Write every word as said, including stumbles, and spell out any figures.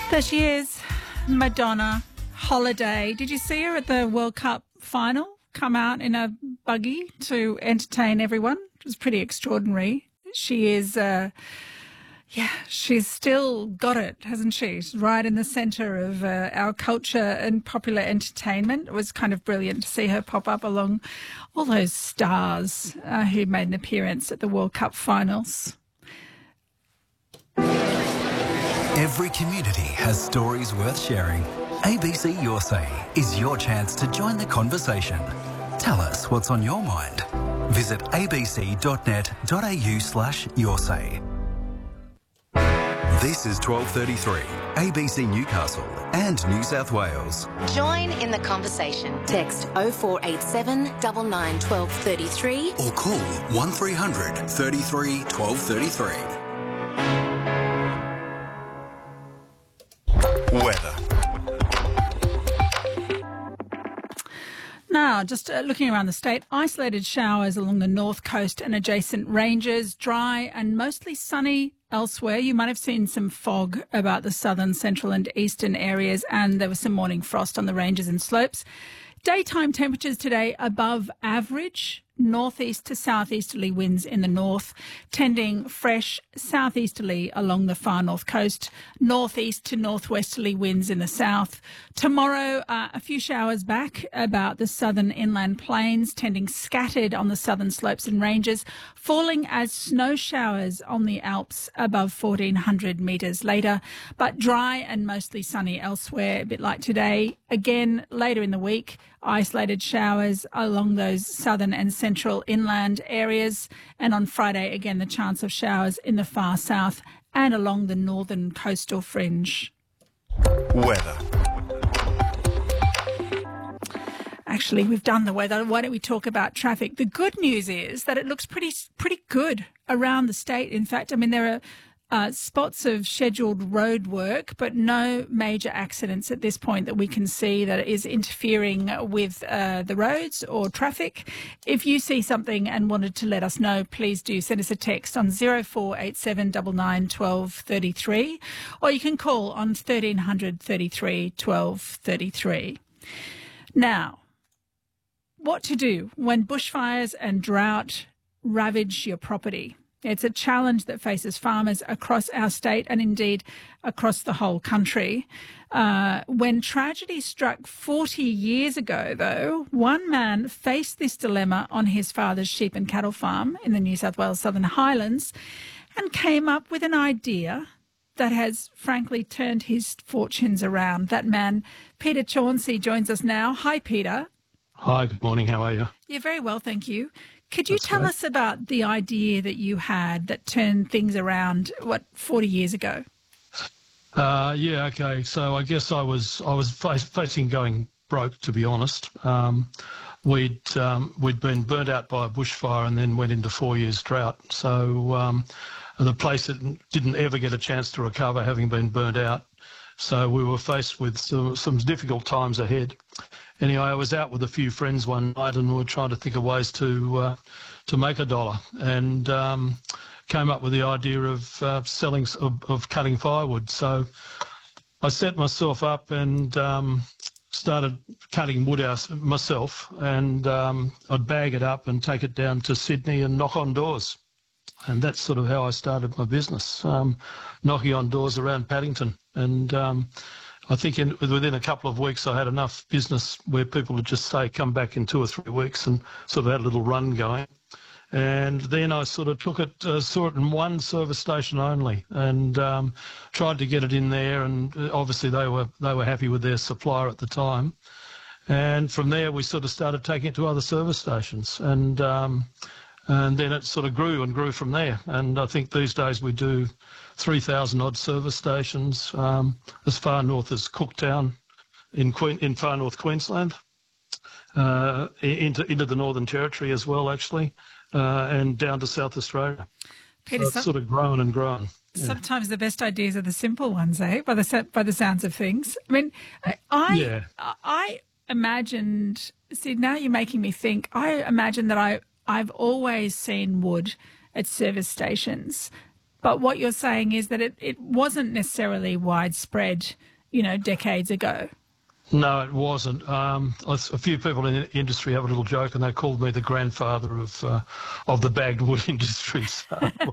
There she is, Madonna, Holiday. Did you see her at the World Cup final? Come out in a buggy to entertain everyone. It was pretty extraordinary. She is, uh, yeah, she's still got it, hasn't she? She's right in the centre of uh, our culture and popular entertainment. It was kind of brilliant to see her pop up along all those stars uh, who made an appearance at the World Cup finals. Every community has stories worth sharing. A B C Your Say is your chance to join the conversation. Tell us what's on your mind. Visit abc.net.au slash your say. This is twelve thirty-three, A B C Newcastle and New South Wales. Join in the conversation. Text oh four eight seven, nine nine, one two three three Or call one three hundred, thirty-three, twelve thirty-three. Weather. Now, just uh, looking around the state, isolated showers along the north coast and adjacent ranges, dry and mostly sunny elsewhere. You might have seen some fog about the southern, central and eastern areas, and there was some morning frost on the ranges and slopes. Daytime temperatures today above average. Northeast to southeasterly winds in the north, tending fresh southeasterly along the far north coast, northeast to northwesterly winds in the south. Tomorrow, uh, a few showers back about the southern inland plains, tending scattered on the southern slopes and ranges, falling as snow showers on the Alps above fourteen hundred metres later, but dry and mostly sunny elsewhere, a bit like today. Again, later in the week, isolated showers along those southern and central inland areas. And on Friday, again, the chance of showers in the far south and along the northern coastal fringe. Weather. Actually, we've done the weather. Why don't we talk about traffic? The good news is that it looks pretty pretty good around the state. In fact, I mean, there are Uh, spots of scheduled road work, but no major accidents at this point that we can see that is interfering with uh, the roads or traffic. If you see something and wanted to let us know, please do send us a text on oh four eight seven, nine nine, one two three three, or you can call on thirteen hundred, thirty-three, twelve thirty-three. Now, what to do when bushfires and drought ravage your property? It's a challenge that faces farmers across our state and indeed across the whole country. Uh, when tragedy struck forty years ago, though, one man faced this dilemma on his father's sheep and cattle farm in the New South Wales Southern Highlands and came up with an idea that has, frankly, turned his fortunes around. That man, Peter Chauncey, joins us now. Hi, Peter. Hi, good morning. How are you? Yeah, very well, thank you. Could you That's tell great. us about the idea that you had that turned things around, what, forty years ago? Uh, yeah, okay. So I guess I was I was face, facing going broke, to be honest. Um, we'd um, we'd been burnt out by a bushfire and then went into four years drought. So um, the place didn't ever get a chance to recover, having been burnt out. So we were faced with some, some difficult times ahead. Anyway, I was out with a few friends one night and we were trying to think of ways to uh, to make a dollar, and um, came up with the idea of uh, selling of, of cutting firewood. So I set myself up and um, started cutting wood out myself, and um, I'd bag it up and take it down to Sydney and knock on doors. And that's sort of how I started my business, um, knocking on doors around Paddington. And um, I think in, within a couple of weeks I had enough business where people would just say, come back in two or three weeks, and sort of had a little run going. And then I sort of took it, uh, saw it in one service station only, and um, tried to get it in there. And obviously they were they were happy with their supplier at the time. And from there we sort of started taking it to other service stations. And um, And then it sort of grew and grew from there. And I think these days we do three thousand odd service stations, um, as far north as Cooktown in Queen, in far north Queensland, uh, into into the Northern Territory as well, actually, uh, and down to South Australia. Peter, so it's some, sort of grown and grown. Yeah. Sometimes the best ideas are the simple ones, eh? By the by the sounds of things. I mean, I yeah. I imagined. See, now you're making me think. I imagine that I. I've always seen wood at service stations, But what you're saying is that it, it wasn't necessarily widespread, you know, decades ago. No, it wasn't. Um, a few people in the industry have a little joke, and they called me the grandfather of uh, of the bagged wood industry. So